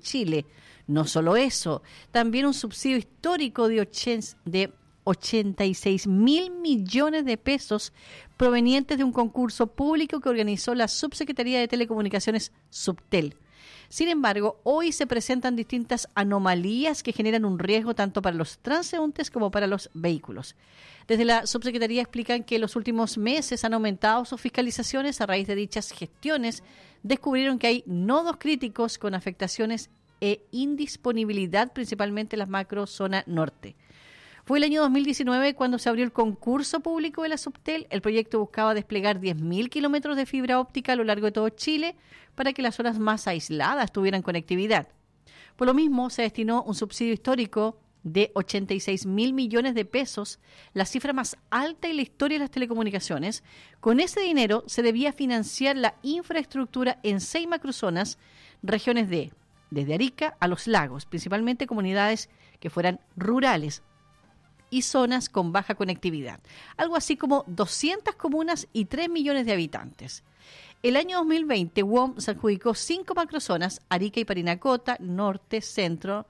Chile. No solo eso, también un subsidio histórico de 86.000 millones de pesos provenientes de un concurso público que organizó la Subsecretaría de Telecomunicaciones, Subtel. Sin embargo, hoy se presentan distintas anomalías que generan un riesgo tanto para los transeúntes como para los vehículos. Desde la Subsecretaría explican que en los últimos meses han aumentado sus fiscalizaciones. A raíz de dichas gestiones, descubrieron que hay nodos críticos con afectaciones e indisponibilidad, principalmente en la macrozona norte. Fue el año 2019 cuando se abrió el concurso público de la Subtel. El proyecto buscaba desplegar 10.000 kilómetros de fibra óptica a lo largo de todo Chile para que las zonas más aisladas tuvieran conectividad. Por lo mismo, se destinó un subsidio histórico de 86.000 millones de pesos, la cifra más alta en la historia de las telecomunicaciones. Con ese dinero se debía financiar la infraestructura en 6 macrozonas, regiones desde Arica a Los Lagos, principalmente comunidades que fueran rurales y zonas con baja conectividad, algo así como 200 comunas y 3 millones de habitantes. El año 2020, WOM se adjudicó 5 macrozonas, Arica y Parinacota, norte, centro,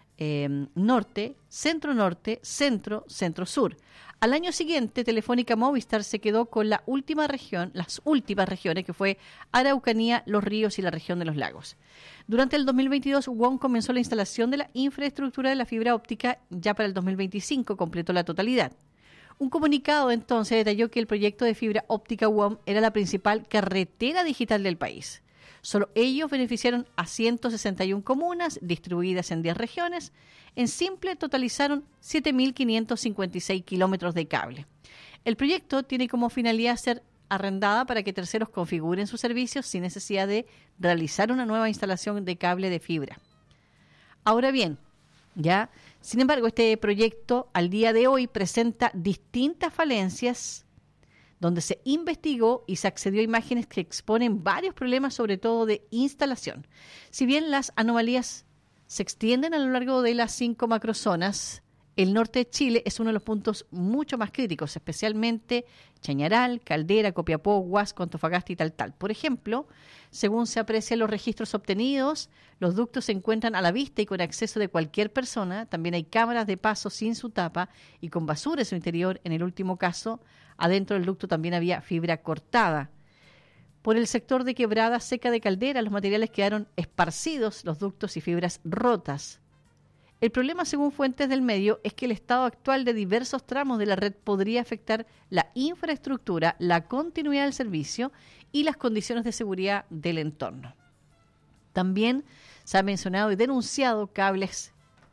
norte, centro-norte, centro, centro-sur. Al año siguiente, Telefónica Movistar se quedó con las últimas regiones, que fue Araucanía, Los Ríos y la región de los lagos. Durante el 2022, WOM comenzó la instalación de la infraestructura de la fibra óptica. Ya para el 2025 completó la totalidad. Un comunicado entonces detalló que el proyecto de fibra óptica WOM era la principal carretera digital del país. Solo ellos beneficiaron a 161 comunas distribuidas en 10 regiones. En simple totalizaron 7.556 kilómetros de cable. El proyecto tiene como finalidad ser arrendada para que terceros configuren sus servicios sin necesidad de realizar una nueva instalación de cable de fibra. Ahora bien, sin embargo, este proyecto al día de hoy presenta distintas falencias donde se investigó y se accedió a imágenes que exponen varios problemas, sobre todo de instalación. Si bien las anomalías se extienden a lo largo de las 5 macrozonas, el norte de Chile es uno de los puntos mucho más críticos, especialmente Chañaral, Caldera, Copiapó, Huasco, Antofagasta y tal. Por ejemplo, según se aprecian los registros obtenidos, los ductos se encuentran a la vista y con acceso de cualquier persona. También hay cámaras de paso sin su tapa y con basura en su interior. En el último caso, adentro del ducto también había fibra cortada. Por el sector de Quebrada Seca de Caldera, los materiales quedaron esparcidos, los ductos y fibras rotas. El problema, según fuentes del medio, es que el estado actual de diversos tramos de la red podría afectar la infraestructura, la continuidad del servicio y las condiciones de seguridad del entorno. También se ha mencionado y denunciado cables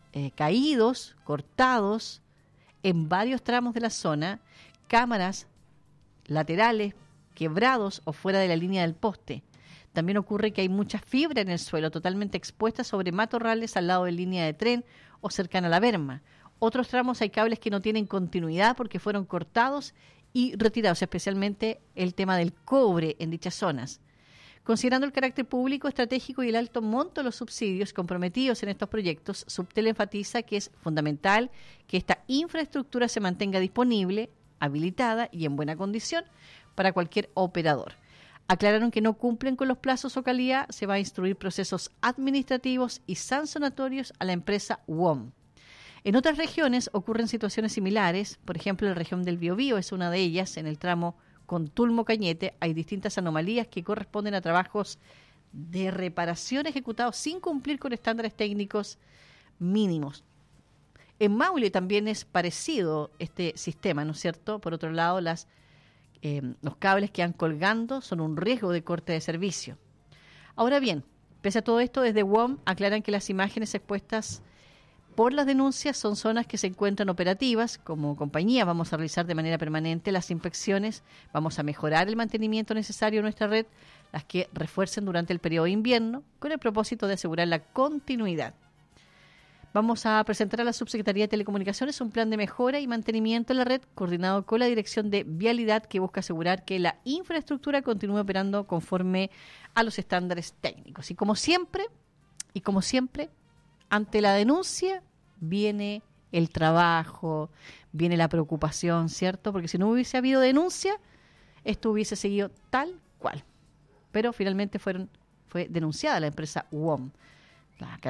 caídos, cortados en varios tramos de la zona, cámaras laterales quebrados o fuera de la línea del poste. También ocurre que hay mucha fibra en el suelo, totalmente expuesta sobre matorrales al lado de línea de tren o cercana a la berma. Otros tramos hay cables que no tienen continuidad porque fueron cortados y retirados, especialmente el tema del cobre en dichas zonas. Considerando el carácter público, estratégico y el alto monto de los subsidios comprometidos en estos proyectos, Subtel enfatiza que es fundamental que esta infraestructura se mantenga disponible, habilitada y en buena condición para cualquier operador. Aclararon que no cumplen con los plazos o calidad, se va a instruir procesos administrativos y sancionatorios a la empresa WOM. En otras regiones ocurren situaciones similares, por ejemplo, la región del Biobío es una de ellas. En el tramo Contulmo-Cañete hay distintas anomalías que corresponden a trabajos de reparación ejecutados sin cumplir con estándares técnicos mínimos. En Maule también es parecido este sistema, ¿no es cierto? Por otro lado, los cables que han colgando son un riesgo de corte de servicio. Ahora bien, pese a todo esto, desde WOM aclaran que las imágenes expuestas por las denuncias son zonas que se encuentran operativas. Como compañía vamos a realizar de manera permanente las inspecciones, vamos a mejorar el mantenimiento necesario de nuestra red, las que refuercen durante el periodo de invierno, con el propósito de asegurar la continuidad. Vamos a presentar a la Subsecretaría de Telecomunicaciones un plan de mejora y mantenimiento de la red coordinado con la Dirección de Vialidad que busca asegurar que la infraestructura continúe operando conforme a los estándares técnicos. Y como siempre, ante la denuncia viene el trabajo, viene la preocupación, ¿cierto? Porque si no hubiese habido denuncia, esto hubiese seguido tal cual. Pero finalmente fue denunciada la empresa WOM.